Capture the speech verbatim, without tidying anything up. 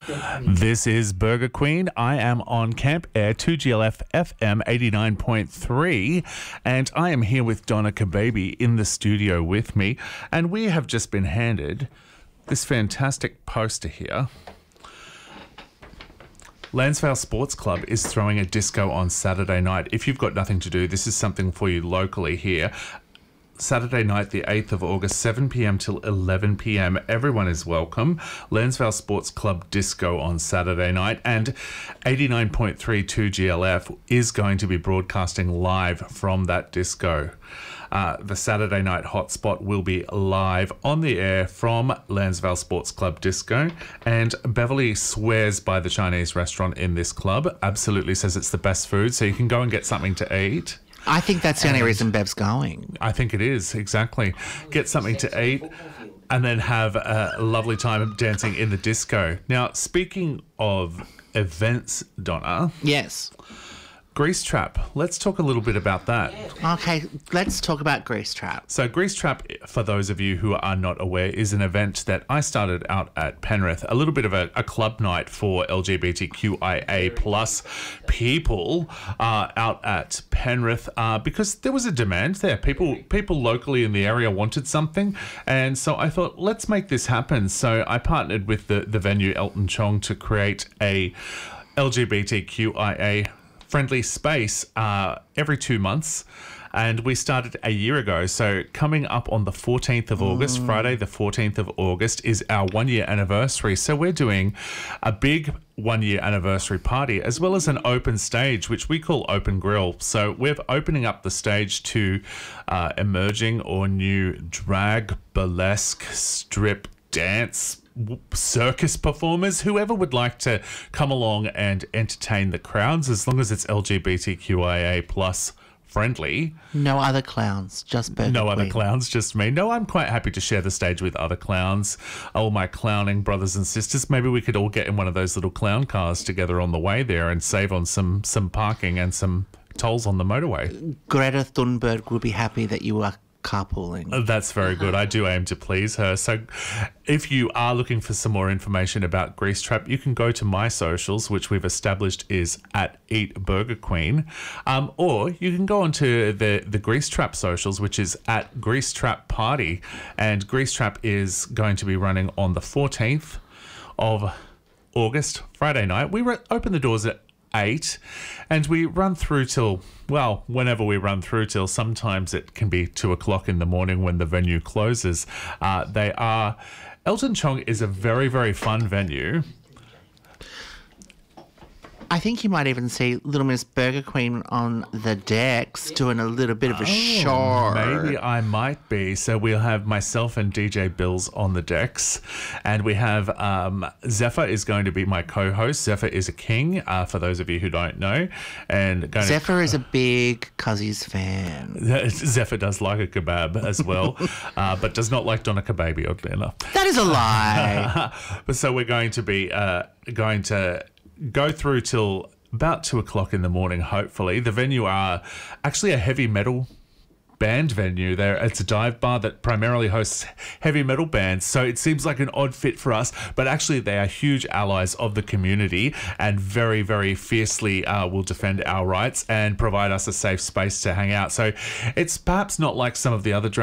This is Burger Queen. I am on Camp Air two G L F F M eighty-nine point three, and I am here with Donna Kababy in the studio with me, and we have just been handed this fantastic poster here. Lansvale Sports Club is throwing a disco on Saturday night. If you've got nothing to do, this is something for you locally here. Saturday night, the eighth of August, seven p.m. till eleven p.m. Everyone is welcome. Lansvale Sports Club Disco on Saturday night, and eighty-nine point three two G L F is going to be broadcasting live from that disco. Uh, the Saturday night hotspot will be live on the air from Lansvale Sports Club Disco, and Beverly swears by the Chinese restaurant in this club. Absolutely says it's the best food, so you can go and get something to eat. I think that's the only reason Bev's going. I think it is, exactly. Get something to eat and then have a lovely time dancing in the disco. Now, speaking of events, Donna. Yes. Grease Trap. Let's talk a little bit about that. Okay, let's talk about Grease Trap. So Grease Trap, for those of you who are not aware, is an event that I started out at Penrith, a little bit of a, a club night for L G B T Q I A plus people uh, out at Penrith uh, because there was a demand there. People people locally in the area wanted something, and so I thought, let's make this happen. So I partnered with the, the venue Elton Chong to create a L G B T Q I A friendly space uh, every two months. And we started a year ago. So coming up on the fourteenth of August, mm. Friday the fourteenth of August, is our one-year anniversary. So we're doing a big one-year anniversary party, as well as an open stage, which we call Open Grill. So we're opening up the stage to uh, emerging or new drag, burlesque, strip, dance, circus performers, whoever would like to come along and entertain the crowds, as long as it's L G B T Q I A plus friendly. No other clowns, just Burger No Queen. other clowns, just me. No, I'm quite happy to share the stage with other clowns, all my clowning brothers and sisters. Maybe we could all get in one of those little clown cars together on the way there and save on some some parking and some tolls on the motorway. Greta Thunberg will be happy that you are carpooling. That's very good. I do aim to please her. So if you are looking for some more information about Grease Trap, you can go to my socials, which we've established is at Eat Burger Queen. Um, or you can go onto the, the Grease Trap socials, which is at Grease Trap Party. And Grease Trap is going to be running on the fourteenth of August, Friday night. We re- open the doors at eight and we run through till, well, whenever we run through till, sometimes it can be two o'clock in the morning when the venue closes. Uh, they are, Elton Chong is a very, very fun venue. I think you might even see Little Miss Burger Queen on the decks doing a little bit of a oh, show. Maybe I might be. So we'll have myself and D J Bills on the decks. And we have um, Zephyr is going to be my co-host. Zephyr is a king, uh, for those of you who don't know. And going Zephyr to, is a big Cuzzies fan. Zephyr does like a kebab as well, uh, but does not like Donna Kababy, oddly enough. That is a lie. But so we're going to be uh, going to go through till about two o'clock in the morning, hopefully. The venue are actually a heavy metal band venue. There, it's a dive bar that primarily hosts heavy metal bands, so it seems like an odd fit for us, but actually they are huge allies of the community and very, very fiercely uh, will defend our rights and provide us a safe space to hang out. So it's perhaps not like some of the other